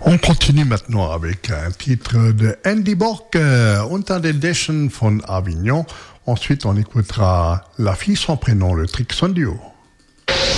On continue maintenant avec un titre de Andy Borg, Unter den Dächern von Avignon. Ensuite, on écoutera La fille sans prénom, le Trixon Duo.